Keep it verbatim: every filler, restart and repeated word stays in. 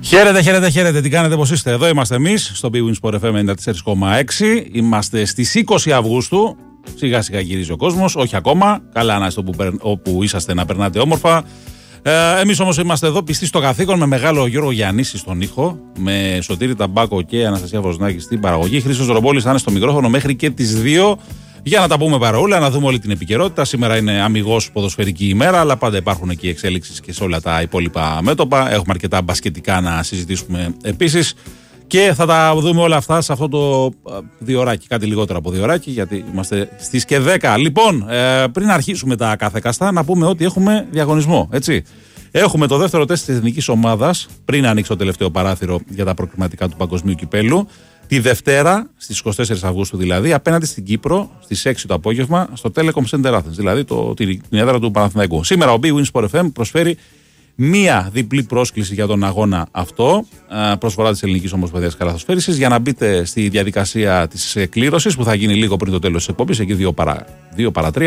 Χαίρετε, χαίρετε, χαίρετε. Τι κάνετε, πώς είστε? Εδώ είμαστε εμείς στο Big Win Sport εφ εμ ενενήντα τέσσερα κόμμα έξι. Είμαστε στις είκοσι Αυγούστου. Σιγά σιγά γυρίζει ο κόσμος, όχι ακόμα. Καλά να είστε όπου, όπου είσαστε, να περνάτε όμορφα. Ε, εμείς όμως είμαστε εδώ πιστοί στο καθήκον, με μεγάλο Γιώργο Γιαννίση στον ήχο, με Σωτήρη Ταμπάκο και Αναστασία Βοσνάκη στην παραγωγή. Χρήστος Ρομπόλης θα είναι στο μικρόφωνο μέχρι και τις δύο. Για να τα πούμε παραούλα, να δούμε όλη την επικαιρότητα. Σήμερα είναι αμιγώς ποδοσφαιρική ημέρα, αλλά πάντα υπάρχουν και εξέλιξεις και σε όλα τα υπόλοιπα μέτωπα. Έχουμε αρκετά μπασκετικά να συζητήσουμε επίσης. Και θα τα δούμε όλα αυτά σε αυτό το διωράκι, κάτι λιγότερο από διωράκι, γιατί είμαστε στις και δέκα. Λοιπόν, ε, πριν αρχίσουμε τα καθεκαστά, να πούμε ότι έχουμε διαγωνισμό, έτσι. Έχουμε το δεύτερο τεστ της εθνικής ομάδας, πριν ανοίξει το τελευταίο παράθυρο για τα προκριματικά του Παγκοσμίου Κυπέλλου. Τη Δευτέρα, στις είκοσι τέσσερις Αυγούστου δηλαδή, απέναντι στην Κύπρο, στις έξι το απόγευμα, στο Telecom Center Athens, δηλαδή το, την, την έδρα του Παναθηναϊκού. Σήμερα ο Big Win Sport εφ εμ προσφέρει μία διπλή πρόσκληση για τον αγώνα αυτό, προσφορά της Ελληνικής Ομοσπονδίας Καλαθοσφαίρισης, για να μπείτε στη διαδικασία της κλήρωσης που θα γίνει λίγο πριν το τέλος της εκπομπής, εκεί δύο παρά τρία.